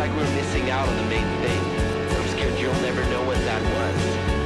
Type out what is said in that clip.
like we're missing out on the main thing. I'm scared you'll never know what that was.